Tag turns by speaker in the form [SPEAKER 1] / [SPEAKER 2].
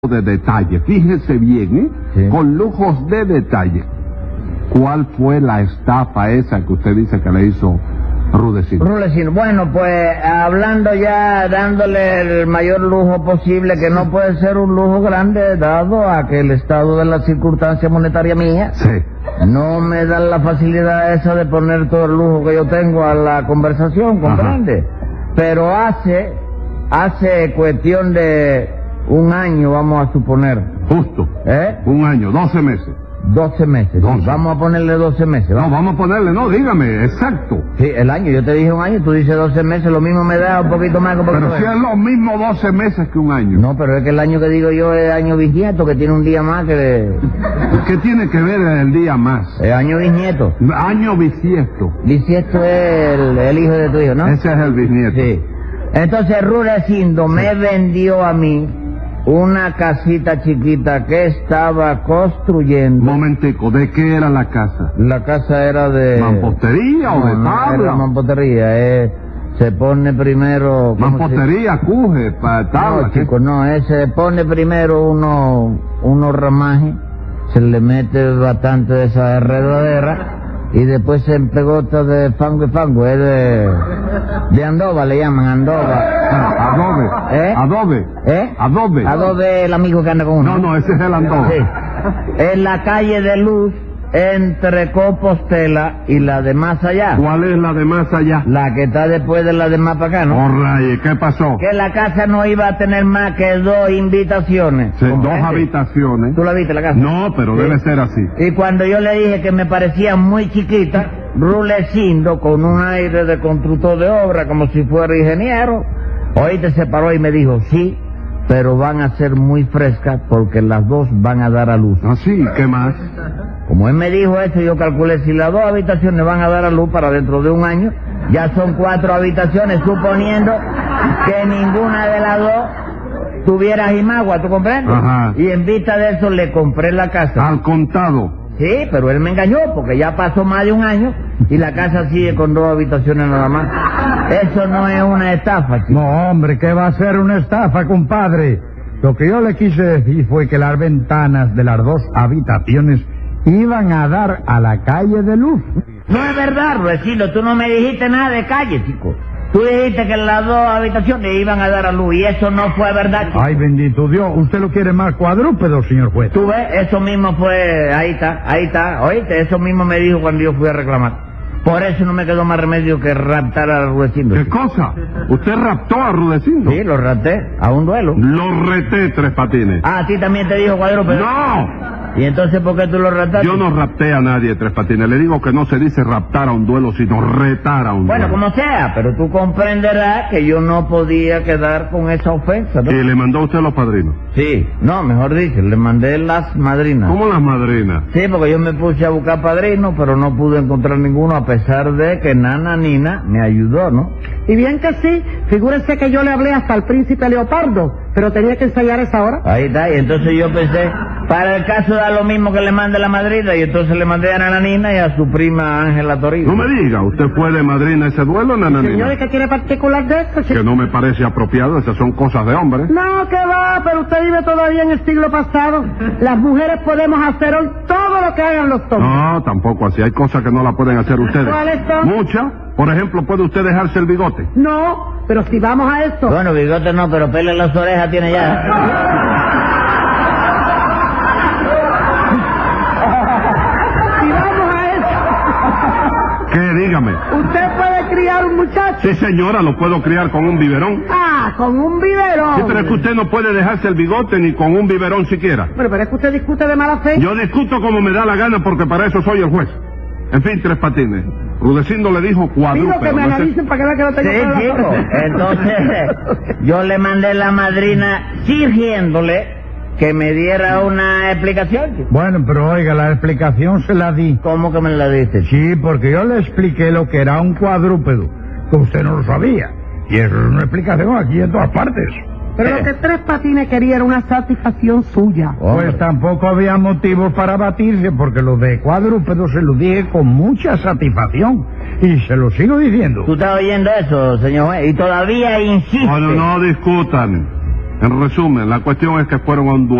[SPEAKER 1] de detalle, fíjese bien,
[SPEAKER 2] Sí.
[SPEAKER 1] con lujos de detalle. ¿Cuál fue la estafa esa que usted dice que le hizo Rudecindo?
[SPEAKER 2] Rudecindo, bueno, pues hablando ya, dándole el mayor lujo posible, que no puede ser un lujo grande, dado a que el estado de la circunstancia monetaria mía
[SPEAKER 1] Sí.
[SPEAKER 2] no me da la facilidad esa de poner todo el lujo que yo tengo a la conversación, ¿comprende? Pero hace cuestión de un año, vamos a suponer.
[SPEAKER 1] Justo.
[SPEAKER 2] ¿Eh?
[SPEAKER 1] Un año, 12 meses.
[SPEAKER 2] 12 meses.
[SPEAKER 1] 12.
[SPEAKER 2] Vamos a ponerle 12 meses.
[SPEAKER 1] No,
[SPEAKER 2] ¿vamos?
[SPEAKER 1] vamos a ponerle, no, dígame, exacto.
[SPEAKER 2] Sí, el año. Yo te dije un año, tú dices 12 meses, lo mismo me da un poquito más que un poquito
[SPEAKER 1] Pero si
[SPEAKER 2] menos.
[SPEAKER 1] es lo mismo 12 meses que un año.
[SPEAKER 2] No, pero es que el año que digo yo es año bisnieto, que tiene un día más que...
[SPEAKER 1] ¿Qué tiene que ver el día más?
[SPEAKER 2] Es año bisnieto.
[SPEAKER 1] Año bisiesto.
[SPEAKER 2] Bisiesto es el hijo de tu hijo, ¿no?
[SPEAKER 1] Ese es el bisnieto.
[SPEAKER 2] Sí. Entonces Rudecindo me vendió a mí una casita chiquita que estaba construyendo.
[SPEAKER 1] Momentico, ¿de qué era la casa?
[SPEAKER 2] La casa era de...
[SPEAKER 1] ¿Mampostería o de
[SPEAKER 2] No,
[SPEAKER 1] tabla?
[SPEAKER 2] era mampostería, se pone primero... ¿cómo
[SPEAKER 1] Mampostería, cuje, tabla.
[SPEAKER 2] No, chicos, no, se pone primero unos ramajes, se le mete bastante de esa enredadera y después se empegota de fango y fango, es de andoba, le llaman andoba.
[SPEAKER 1] Adobe.
[SPEAKER 2] ¿Eh?
[SPEAKER 1] Adobe.
[SPEAKER 2] ¿Eh?
[SPEAKER 1] Adobe.
[SPEAKER 2] Adobe, el amigo que anda con uno.
[SPEAKER 1] No, ese es el Andoba.
[SPEAKER 2] Sí. En la calle de Luz, entre Compostela y la de más allá.
[SPEAKER 1] ¿Cuál es la de más allá?
[SPEAKER 2] La que está después de la de más para acá, ¿no?
[SPEAKER 1] Orray, ¿qué pasó?
[SPEAKER 2] Que la casa no iba a tener más que 2 invitaciones.
[SPEAKER 1] Sí, 2
[SPEAKER 2] ¿Comprende?
[SPEAKER 1] habitaciones.
[SPEAKER 2] ¿Tú la viste la casa?
[SPEAKER 1] No, pero
[SPEAKER 2] Sí.
[SPEAKER 1] debe ser así.
[SPEAKER 2] Y cuando yo le dije que me parecía muy chiquita, Rudecindo, con un aire de constructor de obra, como si fuera ingeniero, oíste, se paró y me dijo, sí, pero van a ser muy frescas porque las 2 van a dar a luz.
[SPEAKER 1] Ah, sí, ¿qué más?
[SPEAKER 2] Como él me dijo eso, yo calculé, si las 2 habitaciones van a dar a luz para dentro de un año, ya son 4 habitaciones, suponiendo que ninguna de las 2 tuviera jimagua, ¿tú comprendes?
[SPEAKER 1] Ajá.
[SPEAKER 2] Y en vista de eso le compré la casa.
[SPEAKER 1] Al contado.
[SPEAKER 2] Sí, pero él me engañó porque ya pasó más de un año y la casa sigue con 2 habitaciones nada más. Eso no es una estafa, chico.
[SPEAKER 3] No, hombre, ¿qué va a ser una estafa, compadre? Lo que yo le quise decir fue que las ventanas de las 2 habitaciones iban a dar a la calle de Luz.
[SPEAKER 2] No es verdad, Rudecindo, tú no me dijiste nada de calle, chico. Tú dijiste que las 2 habitaciones iban a dar a luz y eso no fue verdad, chico.
[SPEAKER 3] Ay, bendito Dios, usted lo quiere más cuadrúpedo, señor juez.
[SPEAKER 2] Tú ves, eso mismo fue, ahí está, oíste, eso mismo me dijo cuando yo fui a reclamar. Por eso no me quedó más remedio que raptar a Rudecindo.
[SPEAKER 1] ¿Qué
[SPEAKER 2] chico.
[SPEAKER 1] cosa? ¿Usted raptó a Rudecindo?
[SPEAKER 2] Sí, lo rapté, a un duelo.
[SPEAKER 1] Lo reté, Tres Patines.
[SPEAKER 2] Ah, a ti también te dijo cuadrúpedo.
[SPEAKER 1] ¡No!
[SPEAKER 2] ¿Y entonces por qué tú lo raptaste?
[SPEAKER 1] Yo no rapté a nadie, Tres Patines. Le digo que no se dice raptar a un duelo, sino retar a un
[SPEAKER 2] Bueno,
[SPEAKER 1] duelo.
[SPEAKER 2] como sea, pero tú comprenderás que yo no podía quedar con esa ofensa, ¿no?
[SPEAKER 1] ¿Y le mandó usted a los padrinos?
[SPEAKER 2] Sí, no, mejor dicho, le mandé las madrinas.
[SPEAKER 1] ¿Cómo las madrinas?
[SPEAKER 2] Sí, porque yo me puse a buscar padrinos, pero no pude encontrar ninguno, a pesar de que Nana Nina me ayudó, ¿no?
[SPEAKER 4] Y bien que sí, figúrese que yo le hablé hasta al príncipe Leopardo, pero tenía que ensayar esa hora.
[SPEAKER 2] Ahí está, y entonces yo pensé, para el caso da lo mismo que le mande la madrina, y entonces le mandé a Nana Nina y a su prima Ángela Toribio.
[SPEAKER 1] No me diga, ¿usted fue de madrina a ese duelo, nananina?
[SPEAKER 4] Señores, ¿qué tiene particular de esto,
[SPEAKER 1] Que
[SPEAKER 4] chico?
[SPEAKER 1] no me parece apropiado, esas son cosas de hombre.
[SPEAKER 4] No, que va, pero usted vive todavía en el siglo pasado. Las mujeres podemos hacer hoy todo lo que hagan los hombres.
[SPEAKER 1] No, tampoco así. Hay cosas que no la pueden hacer ustedes.
[SPEAKER 4] ¿Cuáles son?
[SPEAKER 1] Muchas. Por ejemplo, ¿puede usted dejarse el bigote?
[SPEAKER 4] No, pero si vamos a esto.
[SPEAKER 2] Bueno, bigote no, pero pelo en las orejas tiene ya.
[SPEAKER 4] Si vamos a esto.
[SPEAKER 1] ¿Qué? Dígame.
[SPEAKER 4] Usted puede criar un muchacho.
[SPEAKER 1] Sí, señora, lo puedo criar con un biberón.
[SPEAKER 4] Ah, con un biberón.
[SPEAKER 1] Sí, pero es que usted no puede dejarse el bigote ni con un biberón siquiera.
[SPEAKER 4] Bueno, pero es que usted discute de mala fe.
[SPEAKER 1] Yo discuto como me da la gana porque para eso soy el juez. En fin, Tres Patines. Rudecindo le dijo
[SPEAKER 4] Pido
[SPEAKER 1] cuadrúpedo.
[SPEAKER 4] que me
[SPEAKER 1] ¿no es
[SPEAKER 4] analicen para que vea que no
[SPEAKER 2] Sí,
[SPEAKER 4] tengo problema.
[SPEAKER 2] chico. Entonces, yo le mandé la madrina sirviéndole que me diera una explicación, chico.
[SPEAKER 3] Bueno, pero oiga, la explicación se la di.
[SPEAKER 2] ¿Cómo que me la diste, chico?
[SPEAKER 3] Sí, porque yo le expliqué lo que era un cuadrúpedo, que usted no lo sabía. Y eso es una explicación aquí en todas partes.
[SPEAKER 4] Pero lo que Tres Patines quería era una satisfacción suya.
[SPEAKER 2] Hombre.
[SPEAKER 3] Pues tampoco había motivos para batirse, porque lo de cuadrúpedo se lo dije con mucha satisfacción. Y se lo sigo diciendo.
[SPEAKER 2] ¿Tú estás oyendo eso, señor juez? Y todavía insiste.
[SPEAKER 1] Bueno, no discutan. En resumen, la cuestión es que fueron a un duelo.